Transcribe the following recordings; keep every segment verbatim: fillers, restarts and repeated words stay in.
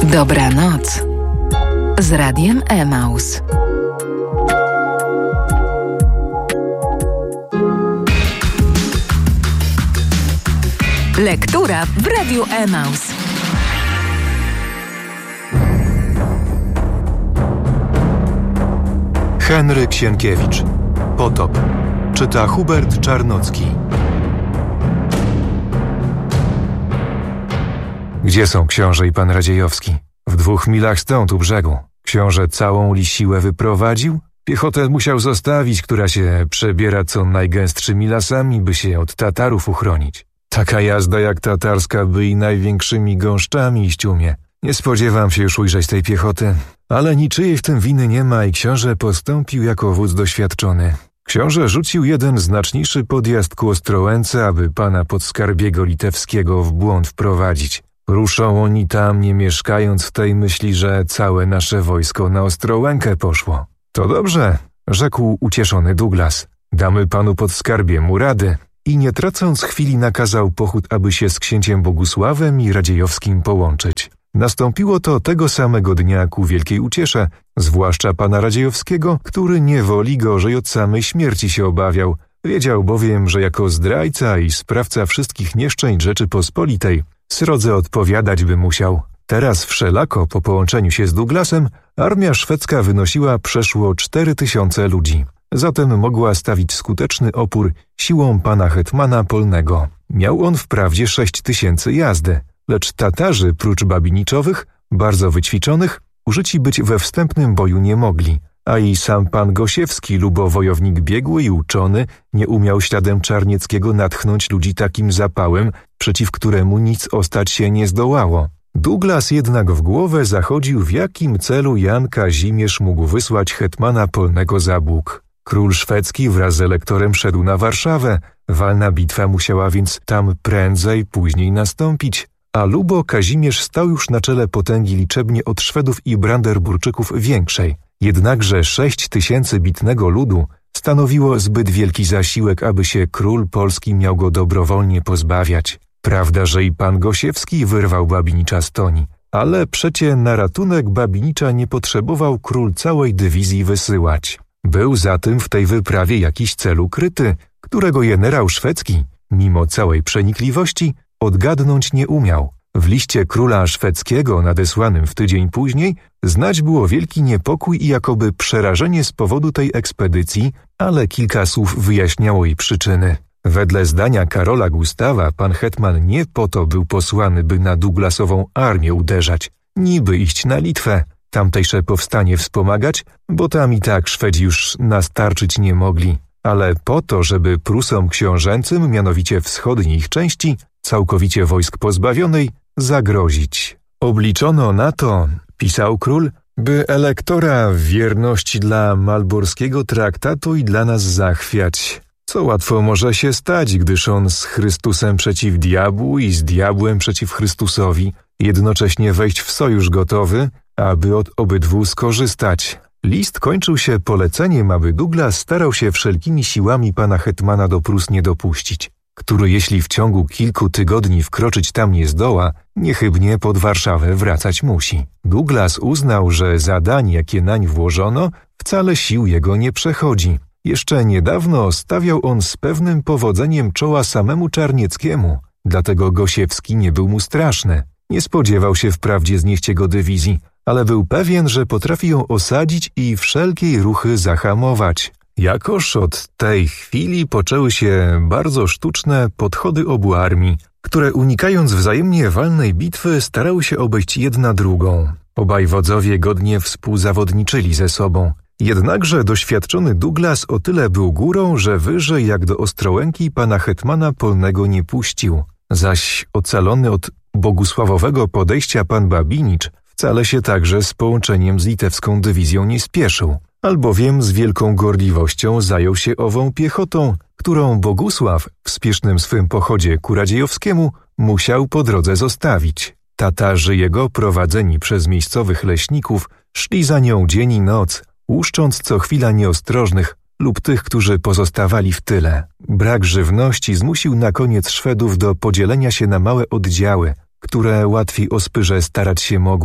Dobranoc z Radiem Emaus. Lektura w Radiu Emaus. Henryk Sienkiewicz. Potop. Czyta Hubert Czarnocki. Gdzie są książę i pan Radziejowski? W dwóch milach stąd u brzegu. Książę całą li siłę wyprowadził? Piechotę musiał zostawić, która się przebiera co najgęstszymi lasami, by się od Tatarów uchronić. Taka jazda jak tatarska by i największymi gąszczami iść umie. Nie spodziewam się już ujrzeć tej piechoty, ale niczyjej w tym winy nie ma i książę postąpił jako wódz doświadczony. Książę rzucił jeden znaczniejszy podjazd ku Ostrołęce, aby pana podskarbiego litewskiego w błąd wprowadzić. Ruszą oni tam, nie mieszkając w tej myśli, że całe nasze wojsko na Ostrołękę poszło. To dobrze, rzekł ucieszony Douglas. Damy panu podskarbiemu rady. I nie tracąc chwili nakazał pochód, aby się z księciem Bogusławem i Radziejowskim połączyć. Nastąpiło to tego samego dnia ku wielkiej uciesze, zwłaszcza pana Radziejowskiego, który niewoli gorzej od samej śmierci się obawiał. Wiedział bowiem, że jako zdrajca i sprawca wszystkich nieszczęść Rzeczypospolitej srodze odpowiadać by musiał. Teraz wszelako po połączeniu się z Douglasem armia szwedzka wynosiła przeszło cztery tysiące ludzi. Zatem mogła stawić skuteczny opór siłom pana hetmana Polnego. Miał on wprawdzie sześć tysięcy jazdy, lecz Tatarzy, prócz Babiniczowych, bardzo wyćwiczonych, użyci być we wstępnym boju nie mogli, a i sam pan Gosiewski, lubo wojownik biegły i uczony, nie umiał śladem Czarnieckiego natchnąć ludzi takim zapałem, przeciw któremu nic ostać się nie zdołało. Douglas jednak w głowę zachodził, w jakim celu Jan Kazimierz mógł wysłać hetmana Polnego za Bóg. Król szwedzki wraz z elektorem szedł na Warszawę, walna bitwa musiała więc tam prędzej, później nastąpić, a lubo Kazimierz stał już na czele potęgi liczebnie od Szwedów i Brandenburczyków większej. Jednakże sześć tysięcy bitnego ludu stanowiło zbyt wielki zasiłek, aby się król polski miał go dobrowolnie pozbawiać. Prawda, że i pan Gosiewski wyrwał Babinicza z toni, ale przecie na ratunek Babinicza nie potrzebował król całej dywizji wysyłać. Był zatem w tej wyprawie jakiś cel ukryty, którego generał szwedzki, mimo całej przenikliwości, odgadnąć nie umiał. W liście króla szwedzkiego nadesłanym w tydzień później znać było wielki niepokój i jakoby przerażenie z powodu tej ekspedycji, ale kilka słów wyjaśniało jej przyczyny. Wedle zdania Karola Gustawa pan hetman nie po to był posłany, by na Douglasową armię uderzać, niby iść na Litwę, tamtejsze powstanie wspomagać, bo tam i tak Szwedzi już nastarczyć nie mogli, ale po to, żeby Prusom książęcym, mianowicie wschodniej ich części, całkowicie wojsk pozbawionej, zagrozić. Obliczono na to, pisał król, by elektora w wierności dla Malborskiego traktatu i dla nas zachwiać. Co łatwo może się stać, gdyż on z Chrystusem przeciw diabłu i z diabłem przeciw Chrystusowi jednocześnie wejść w sojusz gotowy, aby od obydwu skorzystać. List kończył się poleceniem, aby Douglas starał się wszelkimi siłami pana hetmana do Prus nie dopuścić, który jeśli w ciągu kilku tygodni wkroczyć tam nie zdoła, niechybnie pod Warszawę wracać musi. Douglas uznał, że zadań, jakie nań włożono, wcale sił jego nie przechodzi. Jeszcze niedawno stawiał on z pewnym powodzeniem czoła samemu Czarnieckiemu, dlatego Gosiewski nie był mu straszny. Nie spodziewał się wprawdzie znieść jego dywizji, ale był pewien, że potrafi ją osadzić i wszelkiej ruchy zahamować. Jakoż od tej chwili poczęły się bardzo sztuczne podchody obu armii, które unikając wzajemnie walnej bitwy starały się obejść jedna drugą. Obaj wodzowie godnie współzawodniczyli ze sobą. Jednakże doświadczony Douglas o tyle był górą, że wyżej jak do Ostrołęki pana hetmana Polnego nie puścił, zaś ocalony od bogusławowego podejścia pan Babinicz wcale się także z połączeniem z litewską dywizją nie spieszył, albowiem z wielką gorliwością zajął się ową piechotą, którą Bogusław w spiesznym swym pochodzie ku Radziejowskiemu musiał po drodze zostawić. Tatarzy jego, prowadzeni przez miejscowych leśników, szli za nią dzień i noc, łuszcząc co chwila nieostrożnych lub tych, którzy pozostawali w tyle. Brak żywności zmusił na koniec Szwedów do podzielenia się na małe oddziały, które łatwiej o Spyrze starać się mogły.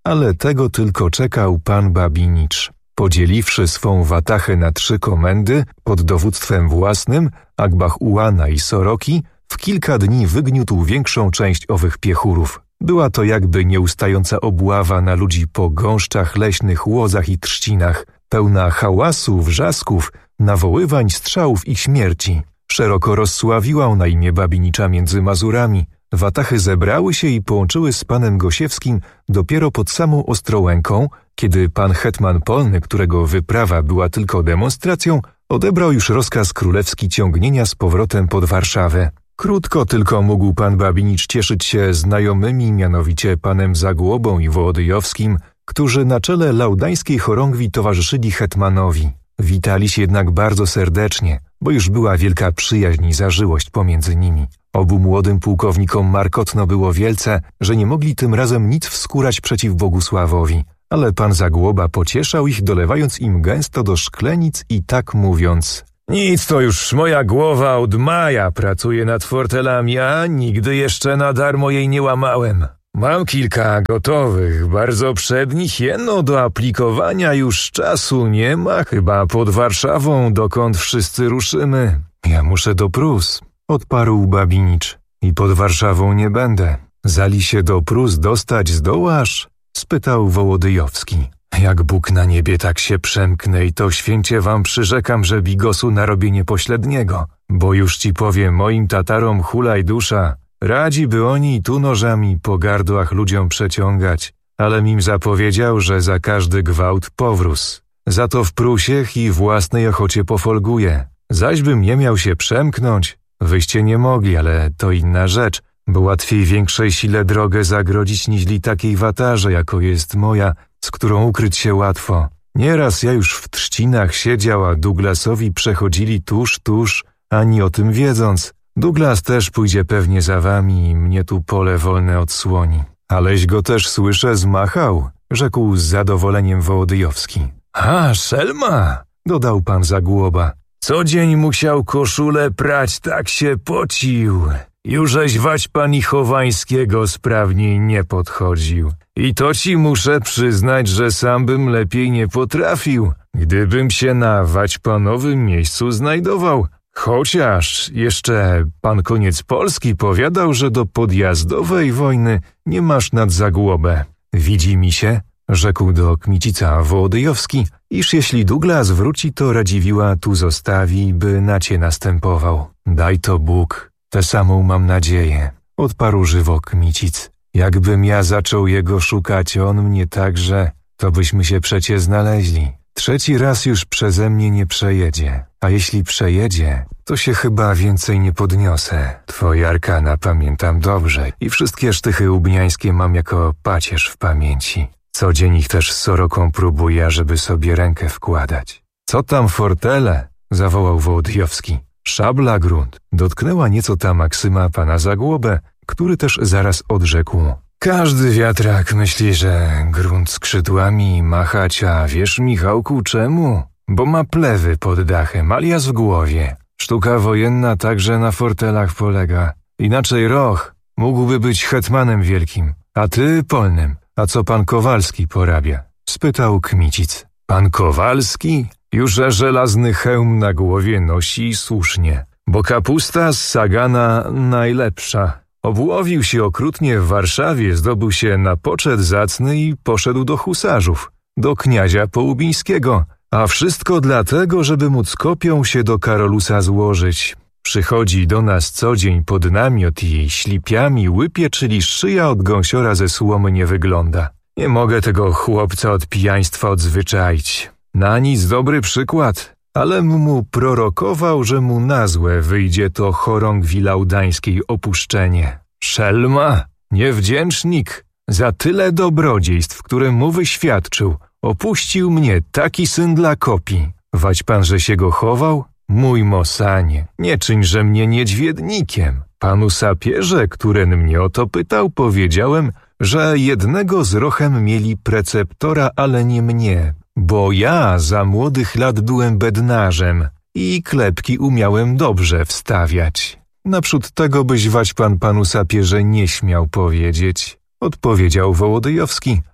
ale tego tylko czekał pan Babinicz. Podzieliwszy swą watachę na trzy komendy pod dowództwem własnym, Akbachuana i Soroki, w kilka dni wygniótł większą część owych piechurów. Była to jakby nieustająca obława na ludzi po gąszczach leśnych, łozach i trzcinach, pełna hałasu, wrzasków, nawoływań, strzałów i śmierci. Szeroko rozsławiła na imię Babinicza między Mazurami. Watachy zebrały się i połączyły z panem Gosiewskim dopiero pod samą Ostrołęką, kiedy pan hetman Polny, którego wyprawa była tylko demonstracją, odebrał już rozkaz królewski ciągnienia z powrotem pod Warszawę. Krótko tylko mógł pan Babinicz cieszyć się znajomymi, mianowicie panem Zagłobą i Wołodyjowskim, którzy na czele laudańskiej chorągwi towarzyszyli hetmanowi. Witali się jednak bardzo serdecznie, bo już była wielka przyjaźń i zażyłość pomiędzy nimi. Obu młodym pułkownikom markotno było wielce, że nie mogli tym razem nic wskórać przeciw Bogusławowi, ale pan Zagłoba pocieszał ich, dolewając im gęsto do szklenic i tak mówiąc: nic, to już moja głowa od maja pracuje nad fortelami, a nigdy jeszcze na darmo jej nie łamałem. Mam kilka gotowych, bardzo przednich, jeno do aplikowania już czasu nie ma, chyba pod Warszawą, dokąd wszyscy ruszymy. Ja muszę do Prus, odparł Babinicz, i pod Warszawą nie będę. Zali się do Prus dostać zdołasz? Spytał Wołodyjowski. Jak Bóg na niebie tak się przemknę i to święcie wam przyrzekam, że bigosu narobię niepośledniego, bo już ci powiem, moim Tatarom hulaj dusza, radzi by oni tu nożami po gardłach ludziom przeciągać, ale im zapowiedział, że za każdy gwałt powróz. Za to w Prusiech i własnej ochocie pofolguje. Zaś bym nie miał się przemknąć, wyście nie mogli, ale to inna rzecz, bo łatwiej większej sile drogę zagrodzić niźli takiej watarze, jako jest moja, z którą ukryć się łatwo. Nieraz ja już w trzcinach siedział, a Douglasowi przechodzili tuż, tuż, ani o tym wiedząc. Douglas też pójdzie pewnie za wami i mnie tu pole wolne odsłoni. Aleś go też słyszę zmachał, rzekł z zadowoleniem Wołodyjowski. A, szelma, dodał pan Zagłoba. Co dzień musiał koszulę prać, tak się pocił. Jużeś Waćpan Chowańskiego sprawniej nie podchodził. I to ci muszę przyznać, że sam bym lepiej nie potrafił, gdybym się na Waćpanowym miejscu znajdował. Chociaż jeszcze pan Koniec Polski powiadał, że do podjazdowej wojny nie masz nad Zagłobę. Widzi mi się, rzekł do Kmicica Wołodyjowski, iż jeśli Douglas wróci, to Radziwiła tu zostawi, by na cię następował. Daj to Bóg, tę samą mam nadzieję, odparł żywo Kmicic. Jakbym ja zaczął jego szukać, on mnie także, to byśmy się przecie znaleźli. Trzeci raz już przeze mnie nie przejedzie, a jeśli przejedzie, to się chyba więcej nie podniosę. Twoje arkana pamiętam dobrze i wszystkie sztychy ubniańskie mam jako pacierz w pamięci. Co dzień ich też z Soroką próbuję, żeby sobie rękę wkładać. Co tam fortele? Zawołał Wołodyjowski. Szabla grunt. Dotknęła nieco ta maksyma pana Zagłobę, który też zaraz odrzekł. Każdy wiatrak myśli, że grunt skrzydłami machać, a wiesz, Michałku, czemu? Bo ma plewy pod dachem, alias w głowie. Sztuka wojenna także na fortelach polega. Inaczej Roch mógłby być hetmanem wielkim, a ty polnym. A co pan Kowalski porabia? Spytał Kmicic. Pan Kowalski? Już żelazny hełm na głowie nosi i słusznie, bo kapusta z Sagana najlepsza. Obłowił się okrutnie w Warszawie, zdobył się na poczet zacny i poszedł do husarzów, do kniazia Połubińskiego, a wszystko dlatego, żeby móc kopią się do Karolusa złożyć. Przychodzi do nas co dzień pod namiot i ślipiami łypie, czyli szyja od gąsiora ze słomy nie wygląda. Nie mogę tego chłopca od pijaństwa odzwyczaić. Na nic dobry przykład, ale mu prorokował, że mu na złe wyjdzie to chorągwi laudańskiej opuszczenie. Szelma, niewdzięcznik, za tyle dobrodziejstw, które mu wyświadczył, opuścił mnie taki syn dla kopi. Wać pan, że się go chował? Mój Mosanie, nie czyńże mnie niedźwiednikiem. Panu sapierze, któren mnie o to pytał, powiedziałem, że jednego z Rochem mieli preceptora, ale nie mnie, bo ja za młodych lat byłem bednarzem i klepki umiałem dobrze wstawiać. Naprzód tego byś wać pan panu sapierze nie śmiał powiedzieć, odpowiedział Wołodyjowski,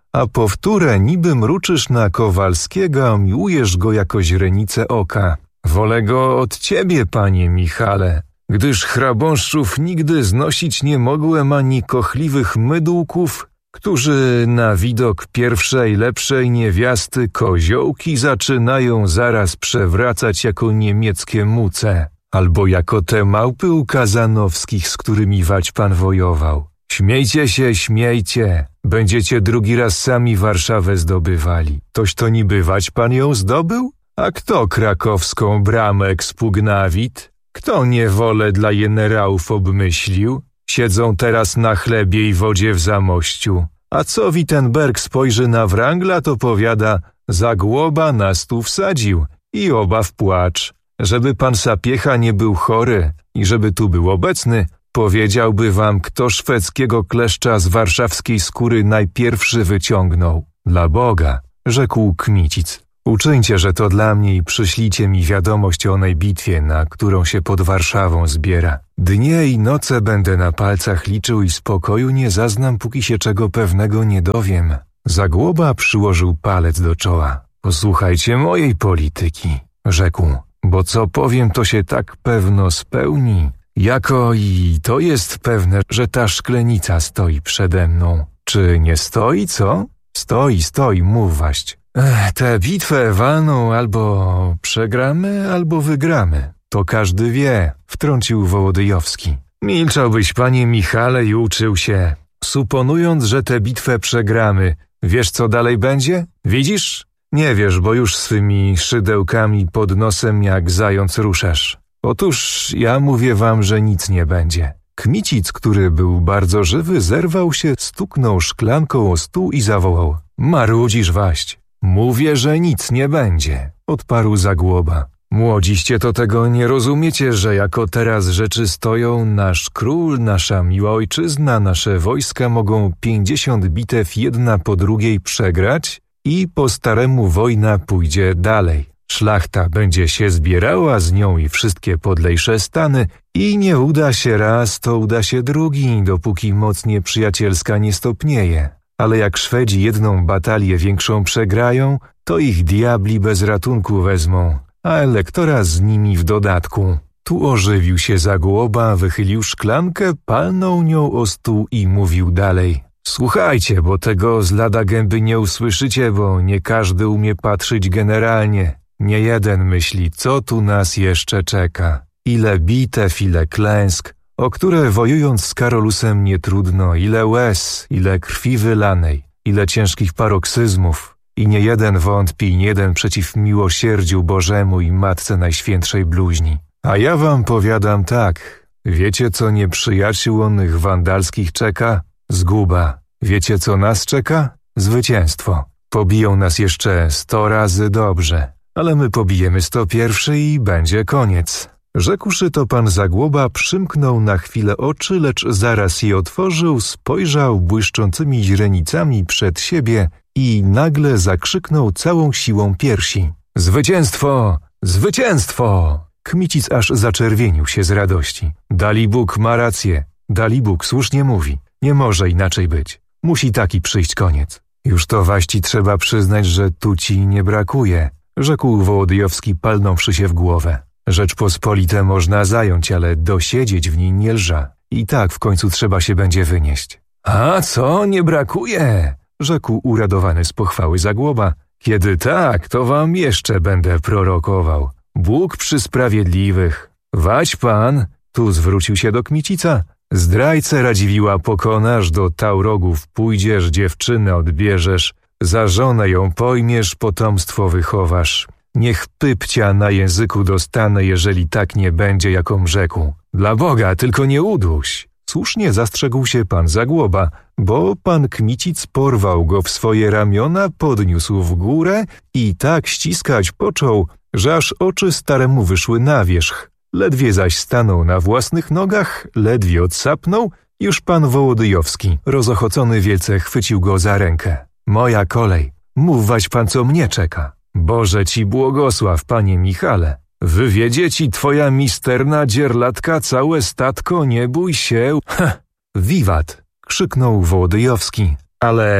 a powtórę niby mruczysz na Kowalskiego, a miłujesz go jako źrenicę oka. Wolę go od ciebie, panie Michale, gdyż chrabąszczów nigdy znosić nie mogłem ani kochliwych mydłków, którzy na widok pierwszej lepszej niewiasty koziołki zaczynają zaraz przewracać jako niemieckie muce, albo jako te małpy u Kazanowskich, z którymi wać pan wojował. Śmiejcie się, śmiejcie, będziecie drugi raz sami Warszawę zdobywali. Toś to niby wać pan ją zdobył? A kto krakowską bramę ekspugnawit? Kto niewolę dla jenerałów obmyślił? Siedzą teraz na chlebie i wodzie w Zamościu. A co Wittenberg spojrzy na Wrangla, to powiada, Zagłoba nas tu wsadził i oba w płacz. Żeby pan Sapiecha nie był chory i żeby tu był obecny, powiedziałby wam, kto szwedzkiego kleszcza z warszawskiej skóry najpierwszy wyciągnął. Dla Boga, rzekł Kmicic, uczyńcie, że to dla mnie i przyślijcie mi wiadomość o onej bitwie, na którą się pod Warszawą zbiera. Dnie i noce będę na palcach liczył i spokoju nie zaznam, póki się czego pewnego nie dowiem. Zagłoba przyłożył palec do czoła. Posłuchajcie mojej polityki, rzekł, bo co powiem, to się tak pewno spełni. Jako i to jest pewne, że ta szklenica stoi przede mną. Czy nie stoi, co? Stoi, stoi, mów waść. Ech, tę bitwę walną albo przegramy, albo wygramy. To każdy wie, wtrącił Wołodyjowski. Milczałbyś, panie Michale, i uczył się. Suponując, że tę bitwę przegramy, wiesz, co dalej będzie? Widzisz? Nie wiesz, bo już swymi szydełkami pod nosem jak zając ruszasz. Otóż ja mówię wam, że nic nie będzie. Kmicic, który był bardzo żywy, zerwał się, stuknął szklanką o stół i zawołał. Marudzisz waść. Mówię, że nic nie będzie, odparł Zagłoba. Młodziście to tego nie rozumiecie, że jako teraz rzeczy stoją, nasz król, nasza miła ojczyzna, nasze wojska mogą pięćdziesiąt bitew jedna po drugiej przegrać i po staremu wojna pójdzie dalej. Szlachta będzie się zbierała, z nią i wszystkie podlejsze stany i nie uda się raz, to uda się drugi, dopóki moc nieprzyjacielska nie stopnieje. Ale jak Szwedzi jedną batalię większą przegrają, to ich diabli bez ratunku wezmą, a elektora z nimi w dodatku. Tu ożywił się Zagłoba, wychylił szklankę, palnął nią o stół i mówił dalej. Słuchajcie, bo tego z lada gęby nie usłyszycie, bo nie każdy umie patrzeć generalnie. Nie jeden myśli, co tu nas jeszcze czeka. Ile bitew, ile klęsk, o które wojując z Karolusem nie trudno, ile łez, ile krwi wylanej, ile ciężkich paroksyzmów. I nie jeden wątpi, nie jeden przeciw miłosierdziu Bożemu i Matce Najświętszej bluźni. A ja wam powiadam tak, wiecie co nieprzyjaciół onych wandalskich czeka? Zguba. Wiecie co nas czeka? Zwycięstwo. Pobiją nas jeszcze sto razy dobrze, ale my pobijemy sto pierwszy i będzie koniec. Rzekłszy to pan Zagłoba przymknął na chwilę oczy, lecz zaraz je otworzył, spojrzał błyszczącymi źrenicami przed siebie i nagle zakrzyknął całą siłą piersi. Zwycięstwo! Zwycięstwo! Kmicic aż zaczerwienił się z radości. Dalibóg ma rację. Dalibóg słusznie mówi. Nie może inaczej być. Musi taki przyjść koniec. Już to waści trzeba przyznać, że tu ci nie brakuje, rzekł Wołodyjowski, palnąwszy się w głowę. Rzeczpospolite można zająć, ale dosiedzieć w niej nie lża. I tak w końcu trzeba się będzie wynieść. A co, nie brakuje? Rzekł uradowany z pochwały Zagłoba. Kiedy tak, to wam jeszcze będę prorokował. Bóg przy sprawiedliwych. Wać pan, tu zwrócił się do Kmicica, zdrajcę Radziwiła pokonasz, do Taurogów pójdziesz, dziewczynę odbierzesz, za żonę ją pojmiesz, potomstwo wychowasz. Niech pypcia na języku dostanę, jeżeli tak nie będzie, jaką rzekł. Dla Boga, tylko nie uduś. Słusznie zastrzegł się pan Zagłoba, bo pan Kmicic porwał go w swoje ramiona, podniósł w górę i tak ściskać począł, że aż oczy staremu wyszły na wierzch. Ledwie zaś stanął na własnych nogach, ledwie odsapnął, już pan Wołodyjowski, rozochocony wielce, chwycił go za rękę. Moja kolej, mów waś pan, co mnie czeka. Boże ci błogosław, panie Michale. Wywiedzie ci twoja misterna dzierlatka całe statko, nie bój się. Ha! Wiwat! Krzyknął Wołodyjowski. Ale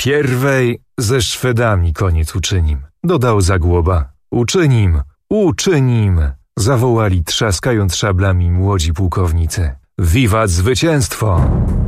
Pierwej ze Szwedami koniec uczynim, dodał Zagłoba. Uczynim, uczynim, zawołali trzaskając szablami młodzi pułkownicy. Wiwat zwycięstwo!